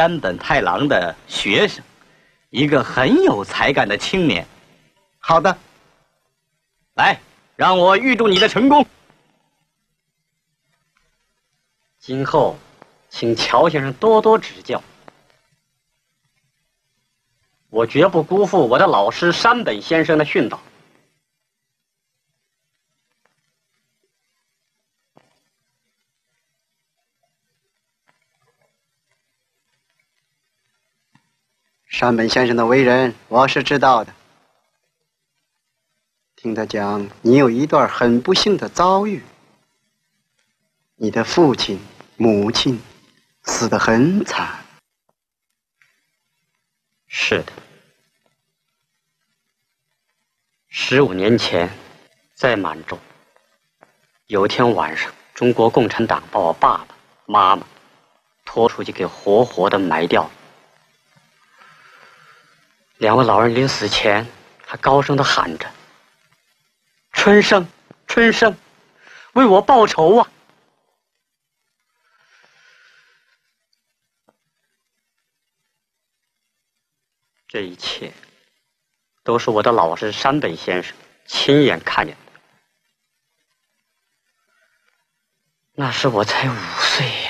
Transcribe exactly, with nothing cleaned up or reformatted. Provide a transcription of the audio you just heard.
山本太郎的学生，一个很有才干的青年。 好的， 来，让我预祝你的成功。 今后，请乔先生多多指教。我绝不辜负我的老师山本先生的训导。 山本先生的为人，我是知道的。听他讲，你有一段很不幸的遭遇。你的父亲、母亲死得很惨。 是的。十五年前，在满洲，有一天晚上，中国共产党把我爸爸妈妈拖出去给活活的埋掉了。两位老人临死前还高声地喊着：“春生，春生，为我报仇啊！”这一切都是我的老师山本先生亲眼看见的。那时我才五岁呀。